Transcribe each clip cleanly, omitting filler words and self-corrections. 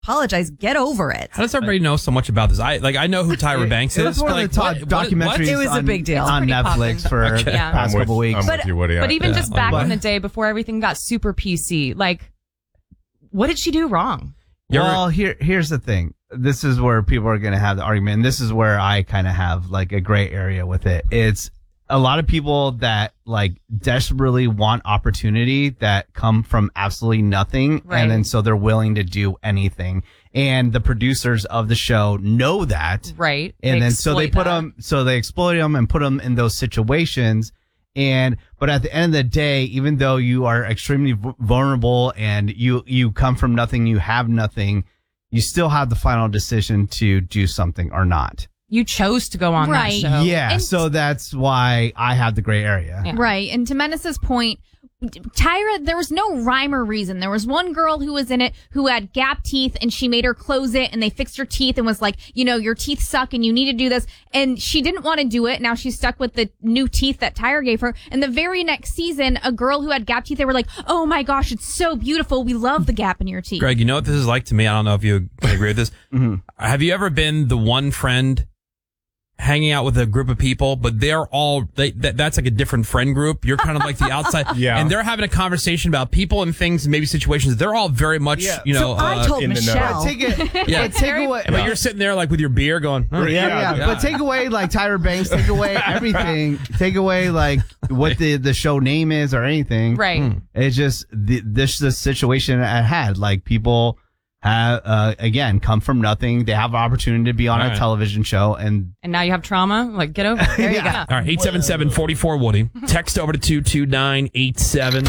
apologize. Get over it. How does everybody know so much about this? I know who Tyra Banks is. It was one of the top documentaries It was a big deal. on Netflix for the past couple weeks. I'm with you, Woody. But even just back in the day, before everything got super PC, like, what did she do wrong? Well, here's the thing. This is where people are going to have the argument, and this is where I kind of have like a gray area with it. It's a lot of people that like desperately want opportunity that come from absolutely nothing, Right. and then so they're willing to do anything. And the producers of the show know that, Right. and then so they exploit put that. them, so they exploit them and put them in those situations. But at the end of the day, even though you are extremely vulnerable and you come from nothing, you have nothing, you still have the final decision to do something or not. You chose to go on that Right. show. Yeah. And- So that's why I have the gray area. Yeah. Right. And to Menace's point, Tyra, there was no rhyme or reason. There was one girl who was in it who had gap teeth and she made her close it and they fixed her teeth and was like, you know, your teeth suck and you need to do this. And she didn't want to do it. Now she's stuck with the new teeth that Tyra gave her. And the very next season, a girl who had gap teeth, they were like, oh my gosh, it's so beautiful. We love the gap in your teeth. Greg, you know what this is like to me? I don't know if you can agree with this. Have you ever been the one friend hanging out with a group of people, but they're all, that's like a different friend group. You're kind of like the outside. Yeah. And they're having a conversation about people and things, maybe situations. They're all very much, you know. So I told in the know. Michelle. Take it. Yeah. But take away. But you're sitting there like with your beer going, oh, Yeah. But take away like Tyra Banks, take away everything, take away like what the show name is or anything. Right. It's just the situation I had. Like people have again come from nothing. They have an opportunity to be on All a right. television show, and And now you have trauma? Like, get over it. There you go. All right, 877-44-WOODY. Text over to 22987.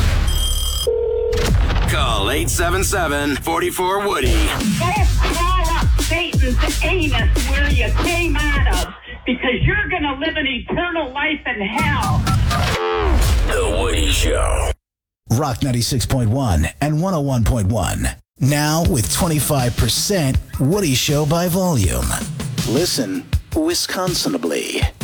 Call 877-44-WOODY. Just crawl up Satan's anus where you came out of, because you're going to live an eternal life in hell. The Woody Show. Rock 96.1 and 101.1. Now with 25% Woody Show by volume. Listen Wisconsinably.